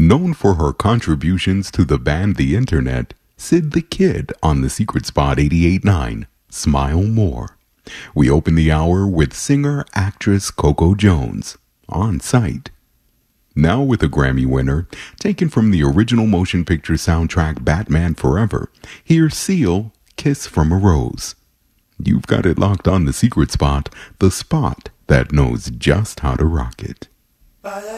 Known for her contributions to the band The Internet, Sid the Kid on The Secret Spot 88.9, Smile More. We open the hour with singer-actress Coco Jones, On Sight. Now with a Grammy winner, taken from the original motion picture soundtrack Batman Forever, here's Seal, Kiss from a Rose. You've got it locked on The Secret Spot, the spot that knows just how to rock it.